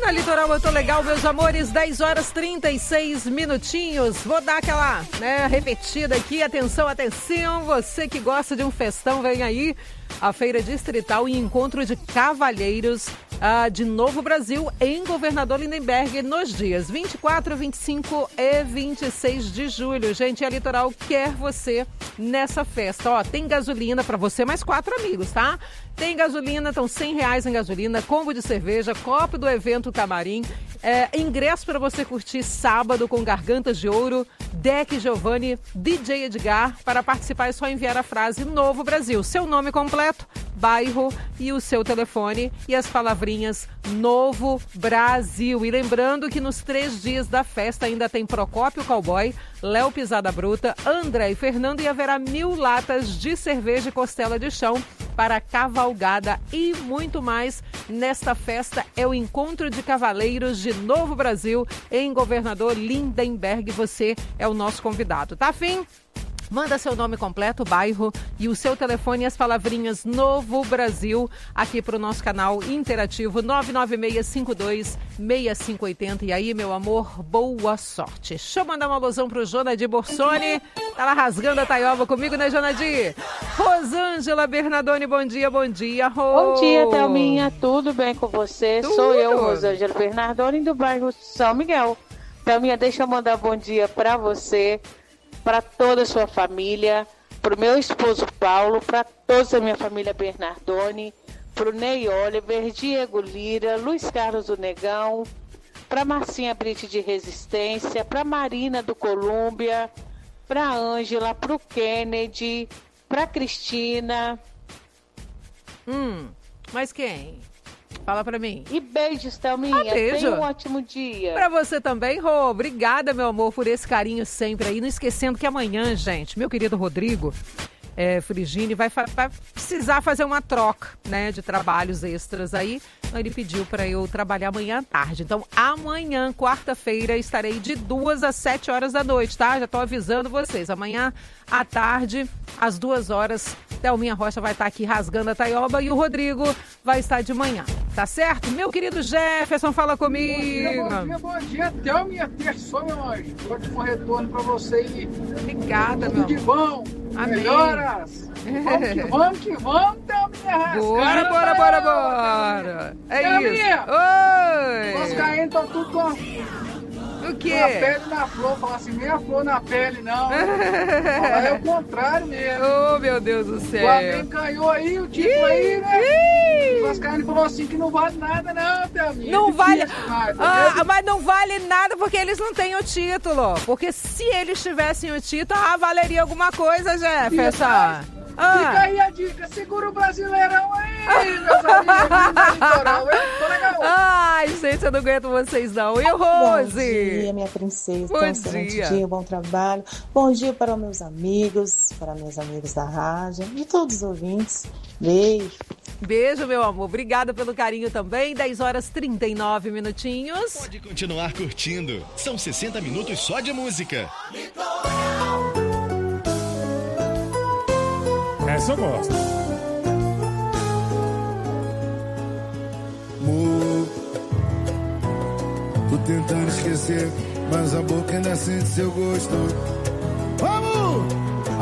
Na Litoral eu tô legal, meus amores, 10 horas 36 minutinhos. Vou dar aquela, repetida aqui. Atenção, atenção, você que gosta de um festão, vem aí. A Feira Distrital e Encontro de Cavalheiros de Novo Brasil em Governador Lindenberg nos dias 24, 25 e 26 de julho. Gente, a Litoral quer você nessa festa. Ó, tem gasolina para você, mais 4 amigos, tá? Tem gasolina, estão R$100 em gasolina, combo de cerveja, copo do evento Camarim, ingresso para você curtir sábado com Gargantas de Ouro, Deck Giovanni, DJ Edgar. Para participar é só enviar a frase Novo Brasil, seu nome completo, bairro e o seu telefone e as palavrinhas Novo Brasil. E lembrando que nos 3 dias da festa ainda tem Procópio Cowboy, Léo Pisada Bruta, André e Fernando, e haverá 1000 latas de cerveja e costela de chão para cavalgada e muito mais. Nesta festa é o Encontro de Cavaleiros de Novo Brasil em Governador Lindenberg. Você é o nosso convidado. Tá afim? Manda seu nome completo, bairro e o seu telefone e as palavrinhas Novo Brasil aqui para o nosso canal interativo 996526580. E aí, meu amor, boa sorte. Deixa eu mandar uma alusão pro Jonadir Borsoni. Tá lá rasgando a taioba comigo, né, Jonadir? Rosângela Bernardoni, bom dia, bom dia. Bom dia, Thelminha, tudo bem com você? Tudo. Sou eu, Rosângela Bernardoni, do bairro São Miguel. Thelminha, deixa eu mandar bom dia para você, para toda a sua família, para o meu esposo Paulo, para toda a minha família Bernardoni, para o Ney Oliver, Diego Lira, Luiz Carlos do Negão, para Marcinha Brite de Resistência, para Marina do Colômbia, para Ângela, para o Kennedy, para Cristina. Mas quem? Fala pra mim. E beijos, Thelminha. Beijo. Tenha um ótimo dia. Pra você também, Rô. Obrigada, meu amor, por esse carinho sempre aí. Não esquecendo que amanhã, gente, meu querido Rodrigo Frigini vai precisar fazer uma troca, né, de trabalhos extras aí. Então, ele pediu para eu trabalhar amanhã à tarde. Então, amanhã, quarta-feira, estarei de 2 às 7 horas da noite, tá? Já tô avisando vocês. Amanhã à tarde, às 2 horas, Thelminha Rocha vai estar aqui rasgando a taioba e o Rodrigo vai estar de manhã. Tá certo? Meu querido Jefferson, fala comigo. Bom dia, Thelminha, terçou, meu anjo. Pode um retorno pra você aí. Obrigada, tudo meu de bom. Amém. Melhoras. Vamos que vamos, Thelminha. Bora. É Thelminha. isso. Oi. Os caínos estão tudo com o quê? a pele na flor. Fala assim, nem a flor na pele, não. É o contrário mesmo. Oh, meu Deus do céu. O Flamengo ganhou aí, o título aí, né? O Vascaíno falou assim que não vale nada, não, Thelminha. Não vale. Tá mas não vale nada porque eles não têm o título. Porque se eles tivessem o título, valeria alguma coisa, Jefferson. Fica aí a dica, segura o Brasileirão aí, meus amigos da Litoral. Tô legal. Ai, gente, eu não aguento vocês não. E o Rose? Bom dia, minha princesa. Bom Então, excelente dia, bom trabalho. Bom dia para meus amigos da rádio, de todos os ouvintes. Beijo. Beijo, meu amor. Obrigada pelo carinho também. 10 horas 39 minutinhos. Pode continuar curtindo. São 60 minutos só de música. Essa eu gosto. Amor, tô tentando esquecer, mas a boca ainda sente seu gosto. Vamos!